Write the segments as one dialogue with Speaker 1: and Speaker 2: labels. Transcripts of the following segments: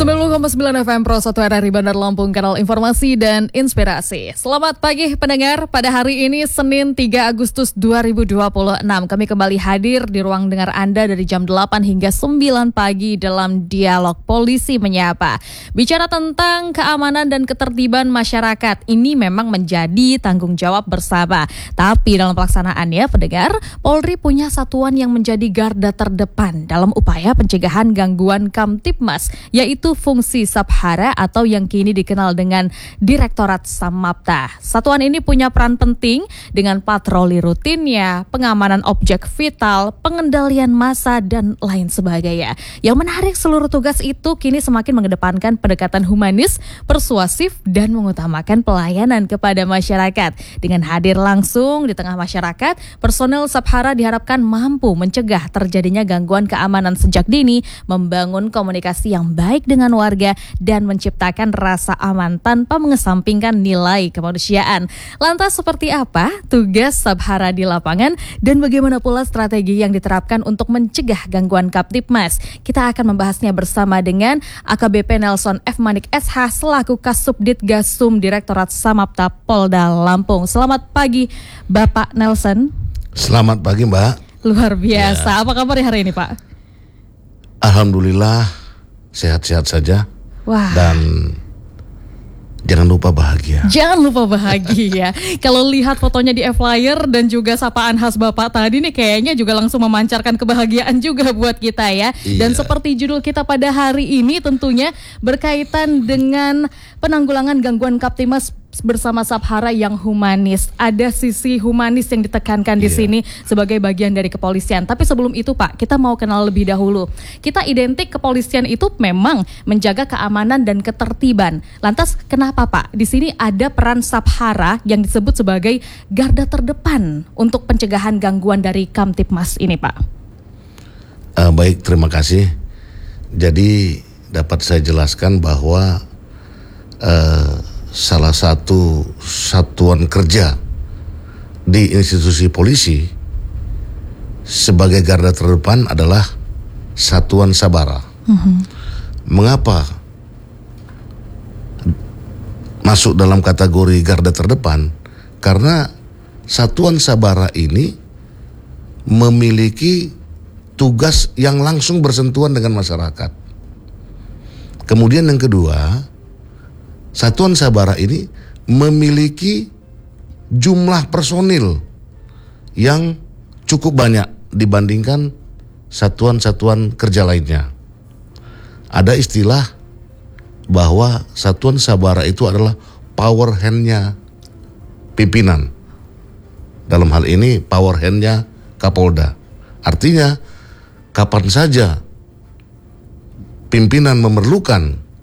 Speaker 1: 90,9 FM Pro 1 RRI Bandar Lampung, kanal informasi dan inspirasi. Selamat pagi pendengar, pada hari ini Senin 3 Agustus 2026 kami kembali hadir di ruang dengar Anda dari jam 8 hingga 9 pagi dalam Dialog Polisi Menyapa. Bicara tentang keamanan dan ketertiban masyarakat, ini memang menjadi tanggung jawab bersama. Tapi dalam pelaksanaannya pendengar, Polri punya satuan yang menjadi garda terdepan dalam upaya pencegahan gangguan Kamtibmas, yaitu fungsi Sabhara atau yang kini dikenal dengan Direktorat Samapta. Satuan ini punya peran penting dengan patroli rutinnya, pengamanan objek vital, pengendalian massa, dan lain sebagainya. Yang menarik, seluruh tugas itu kini semakin mengedepankan pendekatan humanis, persuasif, dan mengutamakan pelayanan kepada masyarakat. Dengan hadir langsung di tengah masyarakat, personel Sabhara diharapkan mampu mencegah terjadinya gangguan keamanan sejak dini, membangun komunikasi yang baik dengan warga, dan menciptakan rasa aman tanpa mengesampingkan nilai kemanusiaan. Lantas seperti apa tugas Sabhara di lapangan dan bagaimana pula strategi yang diterapkan untuk mencegah gangguan Kamtibmas? Kita akan membahasnya bersama dengan AKBP Nelson F. Manik SH selaku Kasubdit Gasum Direktorat Samapta Polda Lampung. Selamat pagi Bapak Nelson.
Speaker 2: Selamat pagi Mbak.
Speaker 1: Luar biasa. Apa kabar hari ini Pak?
Speaker 2: Alhamdulillah sehat-sehat saja.
Speaker 1: Wah.
Speaker 2: Dan jangan lupa bahagia.
Speaker 1: Jangan lupa bahagia. Kalau lihat fotonya di flyer dan juga sapaan khas Bapak tadi nih, kayaknya juga langsung memancarkan kebahagiaan juga buat kita ya.
Speaker 2: Iya.
Speaker 1: Dan seperti judul kita pada hari ini tentunya berkaitan dengan penanggulangan gangguan Kamtibmas bersama Sabhara yang humanis. Ada sisi humanis yang ditekankan di sini sebagai bagian dari kepolisian. Tapi sebelum itu Pak, kita mau kenal lebih dahulu. Kita identik kepolisian itu memang menjaga keamanan dan ketertiban. Lantas kenapa Pak di sini ada peran Sabhara yang disebut sebagai garda terdepan untuk pencegahan gangguan dari Kamtibmas ini Pak?
Speaker 2: Baik, terima kasih. Jadi dapat saya jelaskan bahwa salah satu satuan kerja di institusi polisi sebagai garda terdepan adalah Satuan Sabara. Mengapa masuk dalam kategori garda terdepan? Karena Satuan Sabara ini memiliki tugas yang langsung bersentuhan dengan masyarakat. Kemudian yang kedua, Satuan Sabara ini memiliki jumlah personil yang cukup banyak dibandingkan satuan-satuan kerja lainnya. Ada istilah bahwa Satuan Sabara itu adalah power hand-nya pimpinan. Dalam hal ini power hand-nya Kapolda. Artinya kapan saja pimpinan memerlukan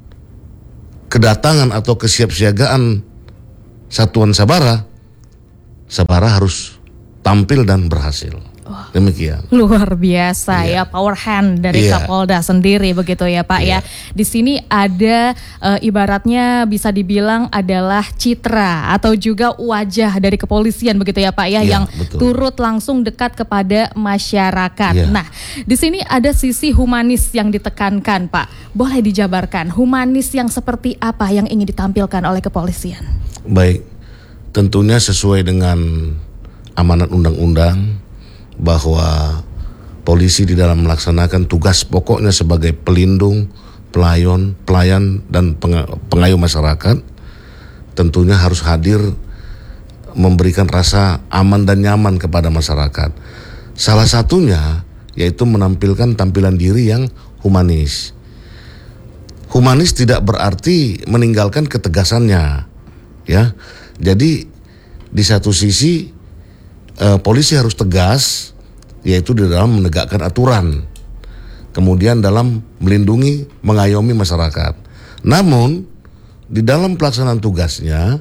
Speaker 2: kedatangan atau kesiapsiagaan Satuan Sabara, Sabara harus tampil dan berhasil. Demikian.
Speaker 1: Luar biasa ya, power hand dari Kapolda sendiri begitu ya Pak ya. Di sini ada ibaratnya bisa dibilang adalah citra atau juga wajah dari kepolisian begitu ya Pak ya, yang
Speaker 2: betul.
Speaker 1: turut langsung dekat kepada masyarakat. Nah, di sini ada sisi humanis yang ditekankan Pak. Boleh dijabarkan humanis yang seperti apa yang ingin ditampilkan oleh kepolisian?
Speaker 2: Baik, tentunya sesuai dengan amanat undang-undang bahwa polisi di dalam melaksanakan tugas pokoknya sebagai pelindung, pelayan dan pengayuh masyarakat, tentunya harus hadir memberikan rasa aman dan nyaman kepada masyarakat. Salah satunya yaitu menampilkan tampilan diri yang humanis. Humanis tidak berarti meninggalkan ketegasannya, ya. Jadi di satu sisi polisi harus tegas, yaitu di dalam menegakkan aturan, kemudian dalam melindungi, mengayomi masyarakat. Namun di dalam pelaksanaan tugasnya,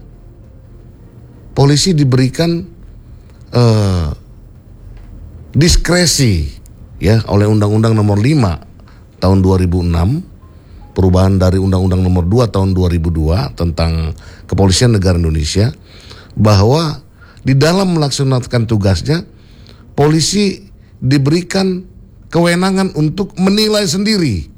Speaker 2: polisi diberikan diskresi ya oleh Undang-Undang Nomor 5 Tahun 2006, perubahan dari Undang-Undang Nomor 2 Tahun 2002 tentang Kepolisian Negara Indonesia, bahwa di dalam melaksanakan tugasnya, polisi diberikan kewenangan untuk menilai sendiri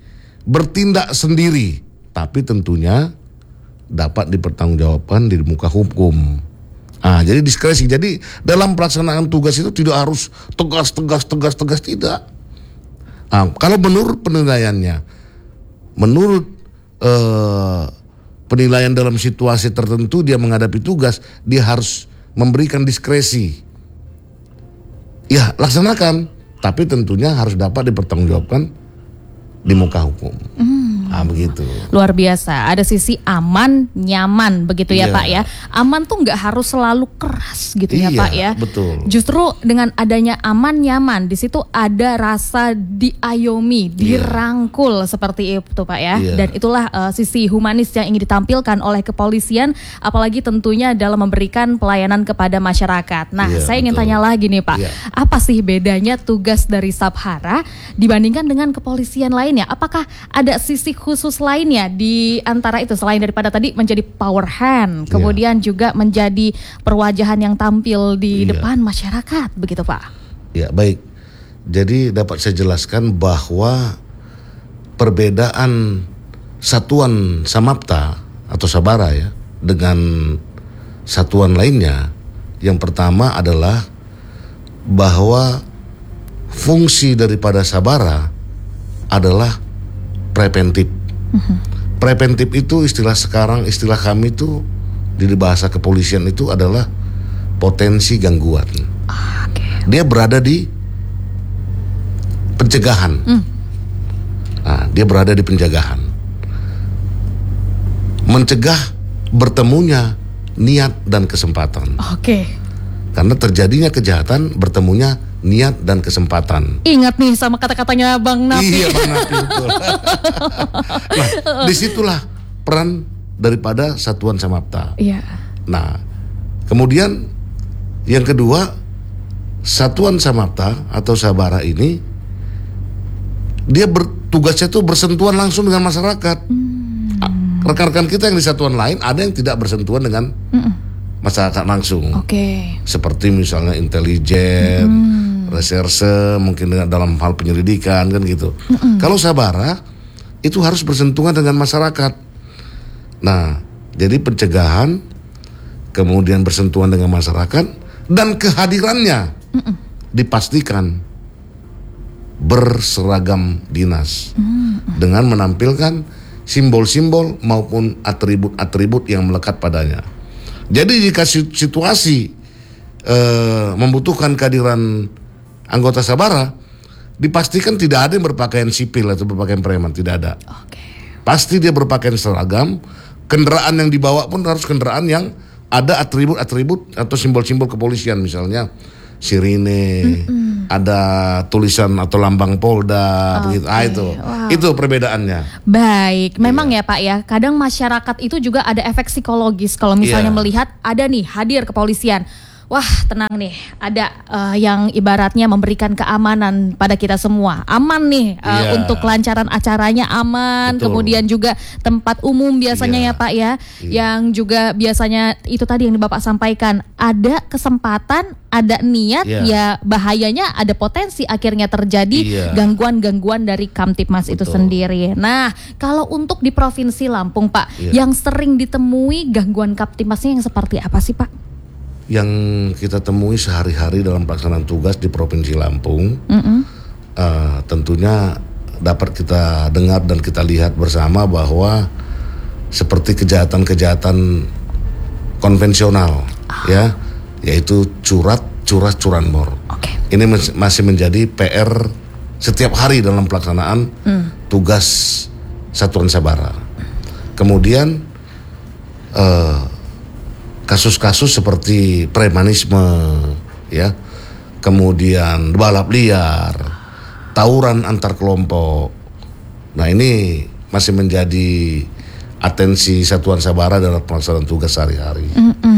Speaker 2: bertindak sendiri, tapi tentunya dapat dipertanggungjawabkan di muka hukum. Jadi diskresi. Jadi dalam pelaksanaan tugas itu tidak harus tegas, tidak. Kalau menurut penilaiannya, menurut penilaian dalam situasi tertentu dia menghadapi tugas, dia harus memberikan diskresi. Ya, laksanakan, tapi tentunya harus dapat dipertanggungjawabkan di muka hukum. Begitu.
Speaker 1: Luar biasa. Ada sisi aman, nyaman begitu ya Pak ya. Aman tuh nggak harus selalu keras gitu ya Pak ya.
Speaker 2: Betul.
Speaker 1: Justru dengan adanya aman, nyaman, di situ ada rasa diayomi, dirangkul seperti itu Pak ya. Dan itulah sisi humanis yang ingin ditampilkan oleh kepolisian, apalagi tentunya dalam memberikan pelayanan kepada masyarakat. Nah, saya ingin tanya lagi nih Pak, apa sih bedanya tugas dari Sabhara dibandingkan dengan kepolisian lainnya? Apakah ada sisi khusus lainnya di antara itu selain daripada tadi menjadi power hand, kemudian juga menjadi perwajahan yang tampil di depan masyarakat, begitu Pak?
Speaker 2: Ya, baik. Jadi dapat saya jelaskan bahwa perbedaan satuan Samapta atau Sabara ya dengan satuan lainnya, yang pertama adalah bahwa fungsi daripada Sabara adalah preventif. Preventif itu istilah sekarang, istilah kami itu di bahasa kepolisian itu adalah potensi gangguan. Dia berada di pencegahan. Dia berada di pencegahan. Mencegah bertemunya niat dan kesempatan. Karena terjadinya kejahatan bertemunya niat dan kesempatan.
Speaker 1: Ingat nih sama kata-katanya Bang Nafi.
Speaker 2: Iya, Bang Nafi, betul. Nah, disitulah peran daripada satuan Samapta. Nah, kemudian yang kedua, satuan Samapta atau Sabara ini dia tugasnya tuh bersentuhan langsung dengan masyarakat. Rekan-rekan kita yang di satuan lain ada yang tidak bersentuhan dengan masyarakat langsung. Seperti misalnya intelijen, reserse, mungkin dalam hal penyelidikan kan gitu. Kalau Sabara itu harus bersentuhan dengan masyarakat. Nah, jadi pencegahan, kemudian bersentuhan dengan masyarakat, dan kehadirannya dipastikan berseragam dinas dengan menampilkan simbol-simbol maupun atribut-atribut yang melekat padanya. Jadi jika situasi membutuhkan kehadiran anggota Sabara, dipastikan tidak ada yang berpakaian sipil atau berpakaian preman, tidak ada. Pasti dia berpakaian seragam. Kendaraan yang dibawa pun harus kendaraan yang ada atribut-atribut atau simbol-simbol kepolisian, misalnya sirine, ada tulisan atau lambang Polda, begitu. Itu perbedaannya.
Speaker 1: Baik, memang ya Pak ya, kadang masyarakat itu juga ada efek psikologis kalau misalnya melihat ada nih hadir kepolisian. Wah, tenang nih, ada yang ibaratnya memberikan keamanan pada kita semua. Aman nih untuk kelancaran acaranya aman. Kemudian juga tempat umum biasanya ya Pak ya, yang juga biasanya itu tadi yang Bapak sampaikan, ada kesempatan, ada niat, ya bahayanya ada potensi akhirnya terjadi gangguan-gangguan dari Kamtipmas itu sendiri. Nah, kalau untuk di Provinsi Lampung Pak, yang sering ditemui gangguan Kamtipmasnya yang seperti apa sih Pak?
Speaker 2: Yang kita temui sehari-hari dalam pelaksanaan tugas di Provinsi Lampung, tentunya dapat kita dengar dan kita lihat bersama bahwa seperti kejahatan-kejahatan konvensional, yaitu curanmor. Ini masih menjadi PR setiap hari dalam pelaksanaan tugas Satuan Sabara. Kemudian kasus-kasus seperti premanisme, kemudian balap liar, tawuran antar kelompok. Nah, ini masih menjadi atensi Satuan Sabara dalam pelaksanaan tugas sehari-hari.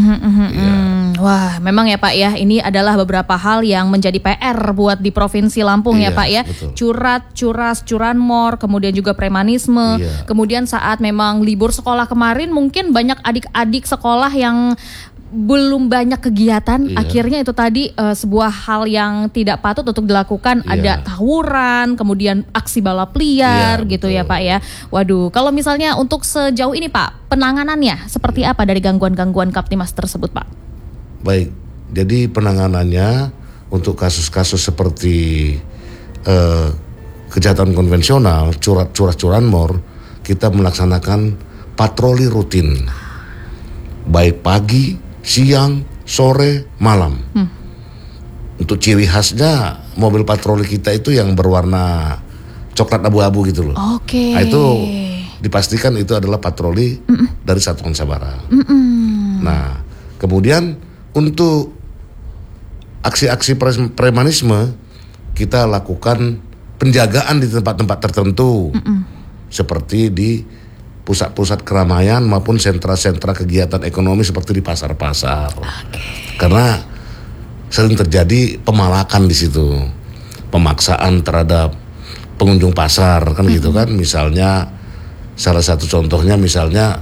Speaker 1: Wah, memang ya Pak ya, ini adalah beberapa hal yang menjadi PR buat di Provinsi Lampung ya Pak ya. Betul. Curanmor, kemudian juga premanisme. Kemudian saat memang libur sekolah kemarin, mungkin banyak adik-adik sekolah yang belum banyak kegiatan,
Speaker 2: Iya.
Speaker 1: akhirnya itu tadi sebuah hal yang tidak patut untuk dilakukan.
Speaker 2: Iya.
Speaker 1: Ada tawuran, kemudian aksi balap liar
Speaker 2: Iya,
Speaker 1: gitu
Speaker 2: betul.
Speaker 1: ya Pak ya. Waduh, kalau misalnya untuk sejauh ini Pak, penanganannya seperti apa dari gangguan-gangguan Kaptimas tersebut Pak?
Speaker 2: Baik, jadi penanganannya untuk kasus-kasus seperti kejahatan konvensional, curanmor, kita melaksanakan patroli rutin, baik pagi, siang, sore, malam. Untuk ciri khasnya mobil patroli kita itu yang berwarna coklat abu-abu gitu loh.
Speaker 1: Oke.
Speaker 2: Nah, itu dipastikan itu adalah patroli dari Satuan Sabara. Nah, kemudian untuk aksi-aksi premanisme kita lakukan penjagaan di tempat-tempat tertentu, seperti di pusat-pusat keramaian maupun sentra-sentra kegiatan ekonomi seperti di pasar-pasar. Karena sering terjadi pemalakan di situ, pemaksaan terhadap pengunjung pasar kan gitu kan. Misalnya salah satu contohnya misalnya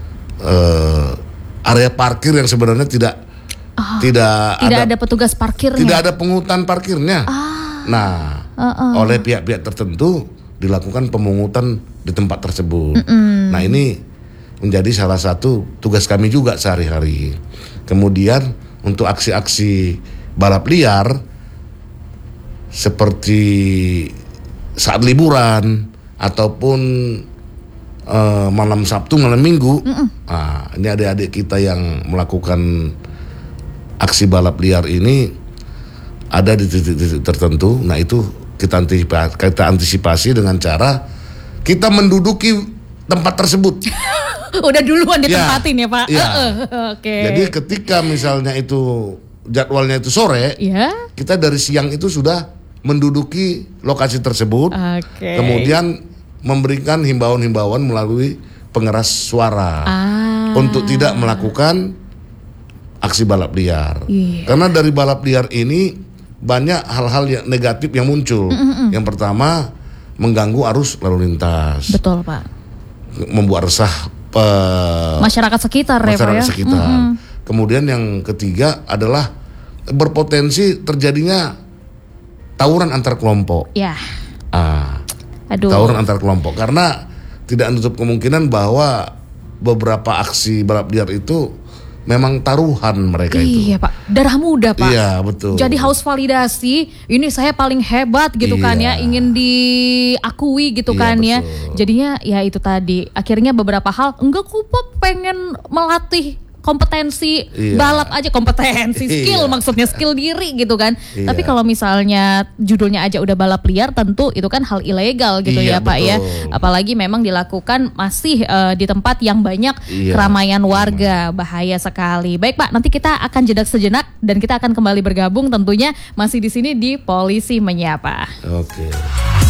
Speaker 2: area parkir yang sebenarnya tidak
Speaker 1: ada petugas parkirnya.
Speaker 2: tidak ada pungutan parkirnya. Nah, oleh pihak-pihak tertentu dilakukan pemungutan di tempat tersebut. Nah, ini menjadi salah satu tugas kami juga sehari-hari. Kemudian untuk aksi-aksi balap liar seperti saat liburan ataupun malam Sabtu, malam Minggu, nah, ini adik-adik kita yang melakukan aksi balap liar ini ada di titik-titik tertentu. Nah, itu kita antisipasi dengan cara kita menduduki tempat tersebut.
Speaker 1: Udah duluan ditempatin ya Pak.
Speaker 2: Ya.
Speaker 1: Oke.
Speaker 2: Jadi ketika misalnya itu jadwalnya itu sore,
Speaker 1: Ya.
Speaker 2: kita dari siang itu sudah menduduki lokasi tersebut.
Speaker 1: Oke.
Speaker 2: Kemudian memberikan himbauan-himbauan melalui pengeras suara untuk tidak melakukan aksi balap liar.
Speaker 1: Iya.
Speaker 2: Karena dari balap liar ini banyak hal-hal yang negatif yang muncul. Yang pertama, mengganggu arus lalu lintas,
Speaker 1: Betul Pak.
Speaker 2: membuat resah
Speaker 1: Masyarakat sekitar ya Pak ya.
Speaker 2: masyarakat sekitar. Kemudian yang ketiga adalah berpotensi terjadinya tawuran antar kelompok.
Speaker 1: Ya. Aduh.
Speaker 2: Tawuran antar kelompok, karena tidak menutup kemungkinan bahwa beberapa aksi balap liar itu memang taruhan mereka itu.
Speaker 1: Iya Pak, darah muda Pak.
Speaker 2: Iya, betul.
Speaker 1: Jadi haus validasi, ini saya paling hebat gitu kan ya,
Speaker 2: Iya.
Speaker 1: ingin diakui gitu
Speaker 2: Iya,
Speaker 1: kan ya.
Speaker 2: betul.
Speaker 1: Jadinya ya itu tadi, akhirnya beberapa hal, enggak kok Pak, pengen melatih kompetensi
Speaker 2: Iya.
Speaker 1: balap aja, kompetensi skill,
Speaker 2: Iya.
Speaker 1: maksudnya skill diri gitu kan.
Speaker 2: Iya.
Speaker 1: Tapi kalau misalnya judulnya aja udah balap liar, tentu itu kan hal ilegal gitu ya
Speaker 2: Iya,
Speaker 1: Pak ya.
Speaker 2: betul.
Speaker 1: Apalagi memang dilakukan masih di tempat yang banyak
Speaker 2: Iya.
Speaker 1: keramaian warga, bahaya sekali. Baik Pak, nanti kita akan jeda sejenak dan kita akan kembali bergabung tentunya masih di sini di Polisi Menyapa.
Speaker 2: Oke.